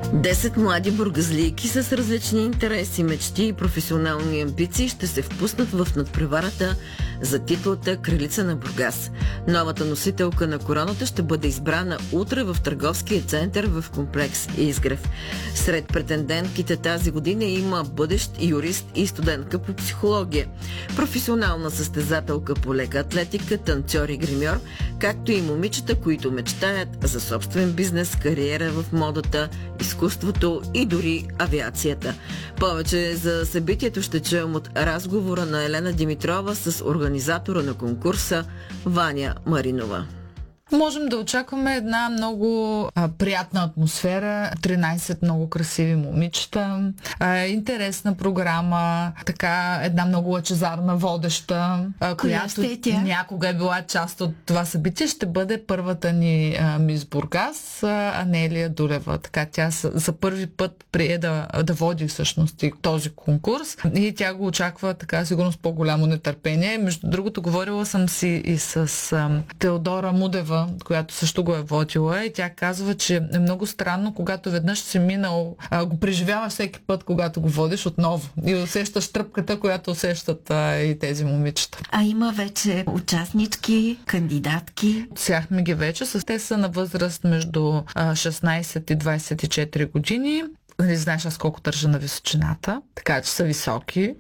10 млади бургазлийки с различни интереси, мечти и професионални амбиции ще се впуснат в надпреварата за титлата Кралица на Бургас. Новата носителка на короната ще бъде избрана утре в търговския център в комплекс Изгрев. Сред претендентките тази година има бъдещ юрист и студентка по психология, професионална състезателка по лека атлетика, танцор и гримьор, както и момичета, които мечтаят за собствен бизнес, кариера в модата, изкуството и дори авиацията. Повече за събитието ще чуем от разговора на Елена Димитрова с организатора на конкурса Ваня Маринова. Можем да очакваме една много приятна атмосфера, 13 много красиви момичета, интересна програма, така една много лъчезарна водеща, която някога е била част от това събитие. Ще бъде първата ни мис Бургас, Анелия Дулева. Така тя за първи път прие да води всъщност този конкурс и тя го очаква така сигурно с по-голямо нетърпение. Между другото, говорила съм си и с Теодора Мудева, която също го е водила, и тя казва, че е много странно, когато веднъж си минал, го преживяваш всеки път, когато го водиш отново и усещаш тръпката, която усещат и тези момичета. А има вече участнички, кандидатки? Сяхме ги вече. Те са на възраст между 16 и 24 години. Нали, знаеш аз колко държа на височината, така че са високи.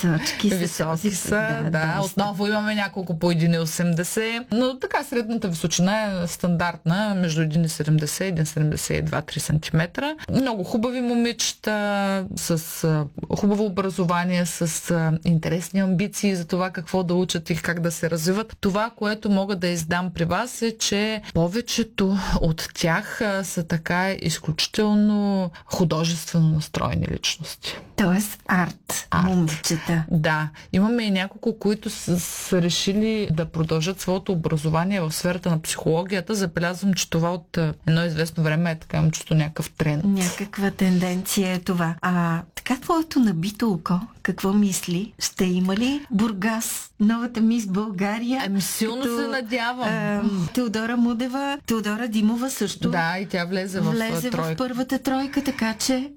Високи са, да. Отново имаме няколко по 1,80, но така средната височина е стандартна, между 1,70 и 1,72-3 см. Много хубави момичета, с хубаво образование, с интересни амбиции за това какво да учат и как да се развиват. Това, което мога да издам при вас, е, че повечето от тях са така изключително художествено настроени личности. Тоест арт. Момичета. Да. Имаме и няколко, които са решили да продължат своето образование в сферата на психологията. Забелязвам, че това от едно известно време е така, имам чувство някакъв тренд. Някаква тенденция е това. Така твоето набито око, какво мисли? Ще има ли Бургас, новата мис България? Силно се надявам. Теодора Мудева, Теодора Димова също. Да, и тя влезе в първата тройка, така че...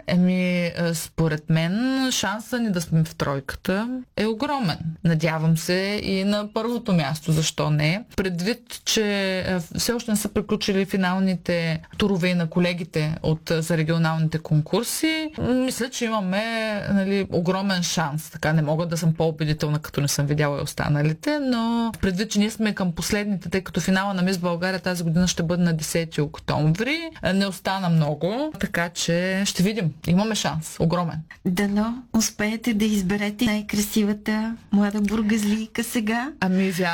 Според мен шанса ни да сме в тройката е огромен. Надявам се и на първото място, защо не? Предвид, че все още не са приключили финалните турове на колегите за регионалните конкурси, мисля, че имаме огромен шанс. Така не мога да съм по-убедителна, като не съм видяла и останалите, но предвид, че ние сме към последните, тъй като финала на мис България тази година ще бъде на 10 октомври, не остана много, така че ще видим. Имаме шанс. Огромен. Дано успеете да изберете най-красивата млада бургазлийка сега.